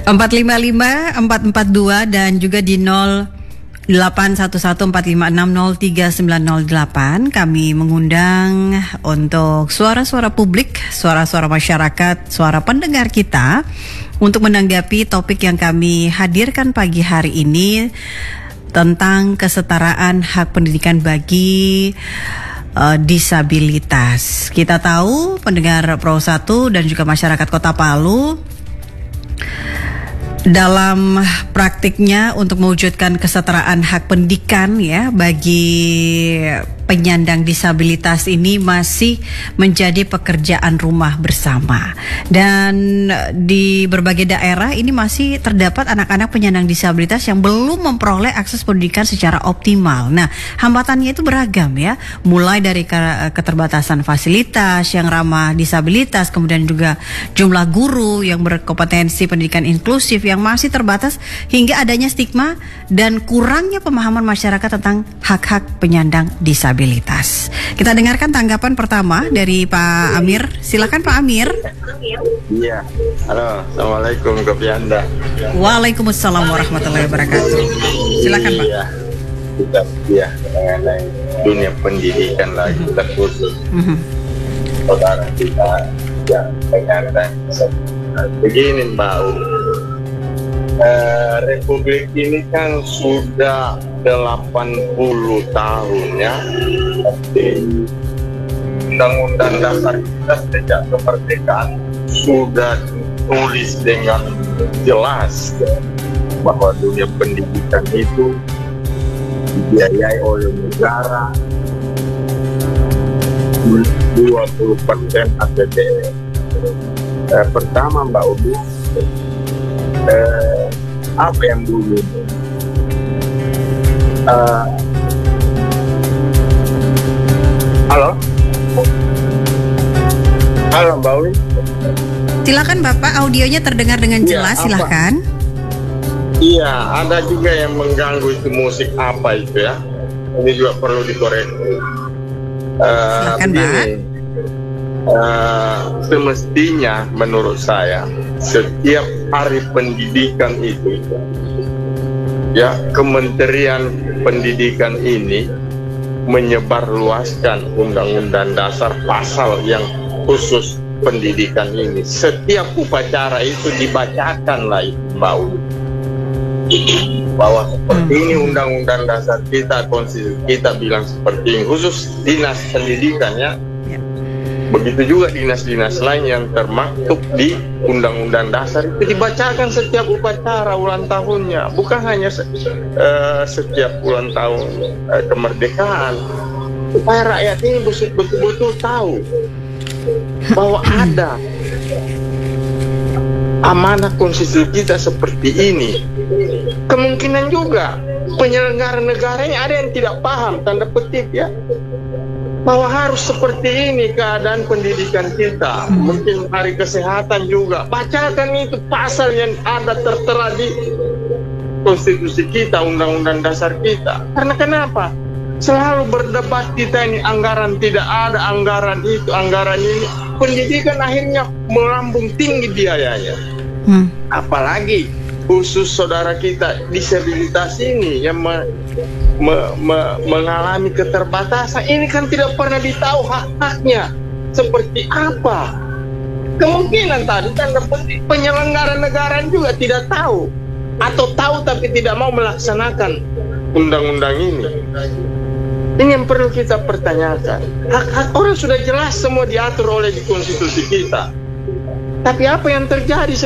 455-442 dan juga di 081145603908 kami mengundang untuk suara-suara publik, suara-suara masyarakat, suara pendengar kita untuk menanggapi topik yang kami hadirkan pagi hari ini tentang kesetaraan hak pendidikan bagi disabilitas. Kita tahu pendengar Pro 1 dan juga masyarakat Kota Palu dalam praktiknya untuk mewujudkan kesetaraan hak pendidikan ya bagi penyandang disabilitas ini masih menjadi pekerjaan rumah bersama. Dan di berbagai daerah ini masih terdapat anak-anak penyandang disabilitas yang belum memperoleh akses pendidikan secara optimal. Nah, hambatannya itu beragam ya, mulai dari keterbatasan fasilitas yang ramah disabilitas, kemudian juga jumlah guru yang berkompetensi pendidikan inklusif yang masih terbatas, hingga adanya stigma dan kurangnya pemahaman masyarakat tentang hak-hak penyandang disabilitas. Kita dengarkan tanggapan pertama dari Pak Amir. Silakan Pak Amir. Iya. Halo, assalamualaikum Kopi Anda. Waalaikumsalam warahmatullahi wabarakatuh. Silakan Pak. Iya, mengenai dunia pendidikan lah kita khusus. Saudara kita yang penyandang begini Mbak. Republik ini kan sudah 80 tahun ya. Undang-undang dasar kita sejak kemerdekaan sudah tulis dengan jelas bahwa dunia pendidikan itu dibiayai oleh negara 20% APBN. Pertama Mbak Udu, apa yang dulu halo Mbak Udu, silakan Bapak, audionya terdengar dengan jelas. Silakan. Iya, ada juga yang mengganggu itu musik apa itu ya, ini juga perlu dikoreksi. Silakan Pak. Semestinya menurut saya setiap hari pendidikan itu ya, Kementerian Pendidikan ini menyebarluaskan undang-undang dasar pasal yang khusus pendidikan ini. Setiap upacara itu dibacakan lah Mbak Uli, bahwa seperti ini undang-undang dasar kita, konstitusi kita bilang seperti ini, khusus dinas pendidikan ya. Begitu juga dinas-dinas lain yang termaktub di Undang-Undang Dasar itu dibacakan setiap upacara ulang tahunnya, bukan hanya setiap ulang tahun kemerdekaan, supaya rakyat ini betul-betul tahu bahwa ada amanah konstitusi kita seperti ini. Kemungkinan juga penyelenggara negaranya ada yang tidak paham, tanda petik ya, bahwa harus seperti ini keadaan pendidikan kita. Mungkin hari kesehatan juga, bacakan itu pasal yang ada tertera di konstitusi kita, undang-undang dasar kita. Karena kenapa? Selalu berdebat kita ini, anggaran tidak ada, anggaran itu, anggaran ini. Pendidikan akhirnya melambung tinggi biayanya. Apalagi khusus saudara kita disabilitas ini yang mengalami keterbatasan ini kan tidak pernah ditahu hak-haknya seperti apa. Kemungkinan tadi tanda petik penyelenggara negara juga tidak tahu, atau tahu tapi tidak mau melaksanakan undang-undang ini. Ini yang perlu kita pertanyakan. Hak-hak orang sudah jelas semua diatur oleh konstitusi kita. Tapi apa yang terjadi